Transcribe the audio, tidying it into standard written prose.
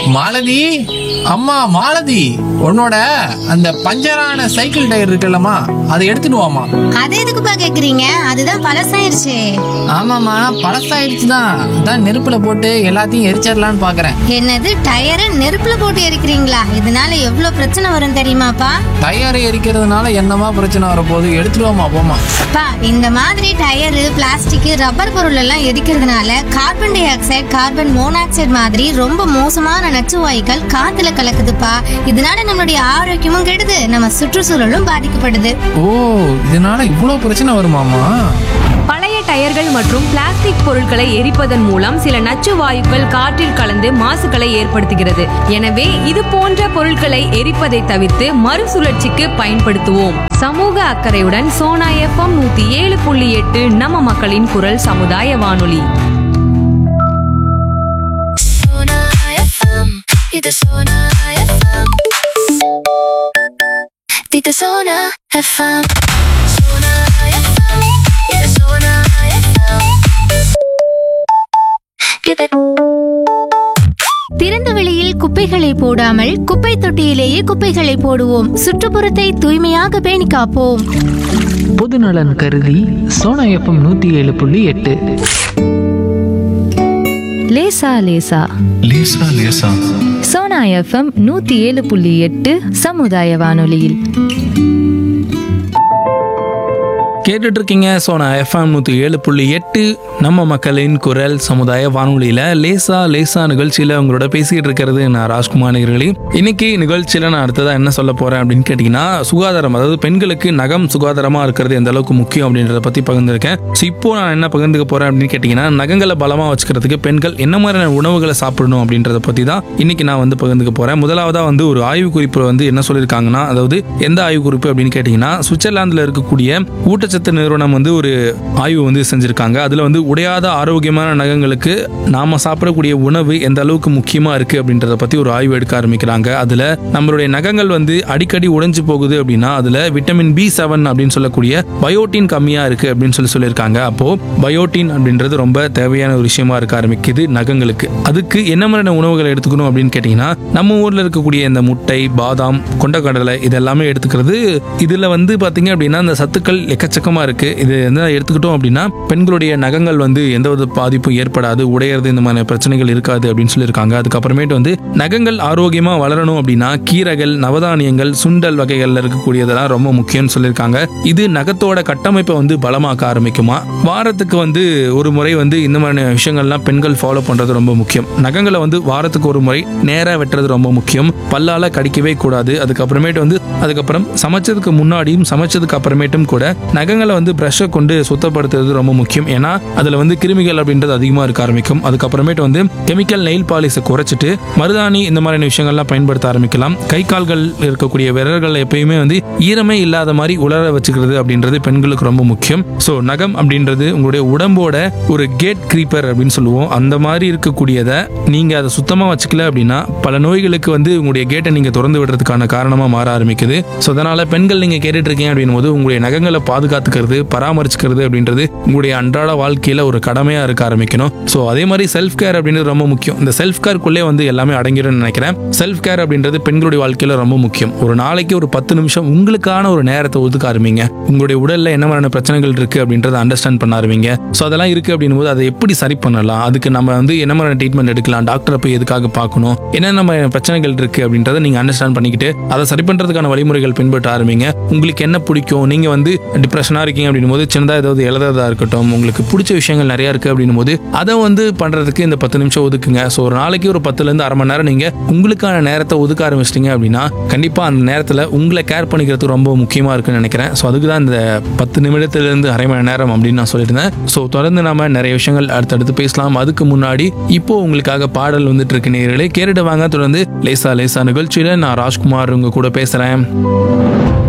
மாலதி, அம்மா மாலதி, உன்னோட அந்த பஞ்சரான சைக்கிள் டயர் இருக்குல்லம்மா, அதை எடுத்துட்டு வாமா. அது எதுக்குப்பா கேக்குறீங்க? அதுதான் பழசாயிருச்சு. ஆமாம்மா, பழசாயிடுச்சு தான். அதான் நெருப்புல போட்டு எல்லாத்தையும் எரிச்சிடலான்னு பாக்குறேன். என்னது, டயரை நெருப்புல போட்டு எரிக்கிறீங்களா? இதனால எவ்வளவு பிரச்சனை வரும் தெரியுமாப்பா? டயரை எரிக்கிறதுனால என்னமா பிரச்சனை வரப்போகுது? எடுத்துட்டு வாமா, போமா. பா, இந்த மாதிரி டயரு, பிளாஸ்டிக், ரப்பர் பொருள் எல்லாம் எரிக்கிறதுனால carbon di oxide, carbon monoxide மாதிரி ரொம்ப மோசமான நச்சு வாயுக்கள் காத்துல கலக்குதுப்பா. இதனால நம்மளுடைய ஆரோக்கியமும் கெடுது, நம்ம சுற்றுச்சூழலும் பாதிக்கப்படுது. ஓ, இதனால இவ்வளவு பிரச்சனை வருமாமா? பழைய டயர்கள் மற்றும் பிளாஸ்டிக் பொருட்களை எரிப்பதன் மூலம் சில நச்சு வாயுக்கள் காற்றில் கலந்து மாசுகளை ஏற்படுத்துகிறது. எனவே இது போன்ற பொருட்களை எரிப்பதை தவிர்த்து மறுசுழற்சிக்கு பயன்படுத்துவோம். சமூக அக்கறையுடன் சோனா FM 107.8 நம்ம மக்களின் குரல் சமுதாய வானொலி. இது சோனா FM. இது சோனா FM. சோனா FM. இது சோனா FM. திறந்த வெளியில் குப்பைகளை போடாமல் குப்பை தொட்டியிலேயே குப்பைகளை போடுவோம். சுற்றுப்புறத்தை தூய்மையாக பேணி காப்போம். பொதுநலன் கருதி சோனா FM 107.8. லேசா லேசா லேசா லேசா சோனா FM 107.8 சமுதாய வானொலியில் கேட்டுட்டு இருக்கீங்க. சோனா FM 107.8 நம்ம மக்களின் குரல் சமுதாய வானொலியில லேசா லேசா நிகழ்ச்சியில உங்களோட பேசிட்டு இருக்கிறது நான் ராஜ்குமார் நேயர்களே. இன்னைக்கு நிகழ்ச்சியில நான் அடுத்ததா என்ன சொல்ல போறேன் அப்படின்னு கேட்டீங்கன்னா, சுகாதாரம், அதாவது பெண்களுக்கு நகம் சுகாதாரமா இருக்கிறது எந்த அளவுக்கு முக்கியம் அப்படின்றத பத்தி பகிர்ந்துருக்கேன். இப்போ நான் என்ன பகிர்ந்துக்க போறேன் அப்படின்னு கேட்டீங்கன்னா, நகங்களை பலமா வச்சுக்கிறதுக்கு பெண்கள் என்ன மாதிரியான உணவுகளை சாப்பிடணும் அப்படின்றத பத்தி தான் இன்னைக்கு நான் வந்து பகிர்ந்துக்க போறேன். முதலாவதா வந்து ஒரு ஆய்வு குறிப்பு வந்து என்ன சொல்லியிருக்காங்கன்னா, அதாவது எந்த ஆய்வு குறிப்பு அப்படின்னு கேட்டீங்கன்னா, சுவிட்சர்லாந்துல இருக்கக்கூடிய ஊட்டச்சத்து நிறுவனம் வந்து ஒரு ஆய்வு வந்து செஞ்சிருக்காங்க. அதுல வந்து உடையாத ஆரோக்கியமான நகங்களுக்கு நாம சாப்பிடக்கூடிய உணவு எந்த அளவுக்கு முக்கியமா இருக்கு அப்படின்றத பத்தி ஒரு ஆய்வு எடுக்க ஆரம்பிக்கிறாங்க. அதுல நம்மளுடைய நகங்கள் வந்து அடிக்கடி உடைஞ்சு போகுது அப்படின்னா அதுல விட்டமின் B7 அப்படின்னு சொல்லக்கூடிய பயோட்டின் கம்மியா இருக்கு அப்படின்னு சொல்லியிருக்காங்க. அப்போ பயோட்டின் அப்படின்றது ரொம்ப தேவையான ஒரு விஷயமா இருக்க ஆரம்பிக்குது நகங்களுக்கு. அதுக்கு என்ன மாதிரியான உணவுகளை எடுத்துக்கணும் அப்படின்னு கேட்டீங்கன்னா, நம்ம ஊர்ல இருக்கக்கூடிய இந்த முட்டை, பாதாம், கொண்டக்கடலை இதெல்லாமே எடுத்துக்கிறது. இதுல வந்து பாத்தீங்க அப்படின்னா அந்த சத்துக்கள் எக்கச்சக்கமா இருக்கு. இது என்ன எடுத்துக்கிட்டோம் அப்படின்னா பெண்களுடைய நகங்கள் வந்து எந்த ஒரு பாதிப்பும் ஏற்படாது, உடையிறது இந்த மாதிரி பிரச்சனைகள் இருக்காது அப்படின்னு சொல்லியிருக்காங்க. அதுக்கப்புறமேட்டு வந்து நகங்கள் ஆரோக்கியமா வளரணும் அப்படின்னா கீரைகள், நவதானியங்கள், சுண்டல் வகைகள்ல இருக்கக்கூடியதெல்லாம் ரொம்ப முக்கியம்னு சொல்லியிருக்காங்க. இது நகத்தோட கட்டமைப்பை வந்து பலமாக்க ஆரம்பிக்குமா. வாரத்துக்கு வந்து ஒரு முறை வந்து இந்த மாதிரி விஷயங்கள்லாம் பெண்கள் ஃபாலோ பண்றது ரொம்ப முக்கியம். நகங்களை வந்து வாரத்துக்கு ஒரு முறை நேரா வெட்டுறது ரொம்ப முக்கியம். பல்லால கடிக்கவே கூடாது. அதுக்கப்புறம் சமைச்சதுக்கு முன்னாடியும் சமைச்சதுக்கு அப்புறமேட்டும் கூட நகங்களை வந்து பிரஷை கொண்டு சுத்தப்படுத்துறது ரொம்ப முக்கியம். ஏன்னா அதுல வந்து கிருமிகள் அப்படின்றது அதிகமா இருக்க ஆரம்பிக்கும். அதுக்கப்புறமேட்டு வந்து கெமிக்கல் நெயில் பாலிஷை குறைச்சிட்டு மருதாணி இந்த மாதிரியான விஷயங்கள்லாம் பயன்படுத்த ஆரம்பிக்கலாம். கை கால்கள் இருக்கக்கூடிய விரல்கள் எப்பயுமே வந்து ஈரமே இல்லாத மாதிரி உலர வச்சுக்கிறது அப்படின்றது பெண்களுக்கு ரொம்ப முக்கியம். ஸோ நகம் அப்படின்றது உங்களுடைய உடம்போட ஒரு கேட் கிரீப்பர் அப்படின்னு சொல்லுவோம். அந்த மாதிரி இருக்கக்கூடியதை நீங்க அதை சுத்தமா வச்சுக்கல அப்படின்னா பல நோய்களுக்கு வந்து உங்களுடைய கேட்டை நீங்க திறந்து விடுறதுக்கான காரணமா மாற ஆரம்பிக்குது. ஸோ அதனால பெண்கள் நீங்க கேட்டுட்டு இருக்கீங்க அப்படின் போது உங்களுடைய நகங்களை பாதுகாத்துக்கிறது, பராமரிச்சுக்கிறது அப்படின்றது உங்களுடைய அன்றாட வாழ்க்கையில ஒரு கடமையா இருக்க ஆரம்பிக்கணும். ஸோ அதே மாதிரி செல்ஃப் கேர் அப்படின்றது ரொம்ப முக்கியம். இந்த செல்ஃப் கேருக்குள்ளே வந்து எல்லாமே அடங்கிடும் நினைக்கிறேன். செல்ஃப் கேர் அப்படின்றது பெண்களுடைய வாழ்க்கையில ரொம்ப முக்கியம். ஒரு நாளைக்கு ஒரு 10 நிமிஷம் உங்களுக்கான ஒரு நேரத்தை ஒதுக்க ஆரம்பிங்க. உங்களுடைய உடல்ல என்ன மாதிரியான பிரச்சனைகள் இருக்கு அப்படின்றத அண்டர்ஸ்டாண்ட் பண்ண ஆரம்பிங்க. ஸோ அதெல்லாம் இருக்கு அப்படின் போது அதை எப்படி சரி பண்ணலாம், அதுக்கு நம்ம வந்து என்ன மாதிரியான ட்ரீட்மெண்ட் எடுக்கலாம், டாக்டரை போய் எதுக்காக பார்க்கணும், என்னென்ன மாதிரியான பிரச்சனைகள் இருக்கு அப்படின்றத நீங்க அண்டர்ஸ்டாண்ட் பண்ணிக்கிட்டு அதை சரி பண்றதுக்கான வழிமுறைகள் பின்பற்ற ஆரம்பிங்க. உங்களுக்கு என்ன பிடிக்கும், நீங்க வந்து டிப்ரெஷனா இருக்கீங்க அப்படின் போது சின்னதா ஏதாவது எழுதுறதா இருக்கட்டும், உங்களுக்கு பிடிச்ச விஷயங்கள் நிறைய இருக்கு அப்படின் போது அதை வந்து பண்றதுக்கு இந்த 10 நிமிஷம் ஒதுக்குங்க. ஸோ ஒரு நாளைக்கு ஒரு 10 இருந்து அரை மணி நேரம் நீங்க உங்களுக்கான நேரத்தை ஒதுக்க ஆரம்பிச்சிட்டீங்க அப்படின்னா கண்டிப்பா அந்த நேரத்தில் உங்களை கேர் பண்ணிக்கிறது ரொம்ப முக்கியமா இருக்குன்னு நினைக்கிறேன். ஸோ அதுக்கு தான் இந்த 10 நிமிடத்திலிருந்து அரை மணி நேரம் அப்படின்னு நான் சொல்லியிருந்தேன். ஸோ தொடர்ந்து நாம நிறைய விஷயங்கள் அடுத்தடுத்து பேசலாம். அதுக்கு முன்னாடி இப்போ உங்களுக்காக பாடல் வந்துட்டு இருக்கு நேயர்களே, கேட்டுட்டு வாங்க. தொடர்ந்து லேசா லேசா நிகழ்ச்சியில நான் ராஜ்குமார் உங்க கூட பேசுறேன்.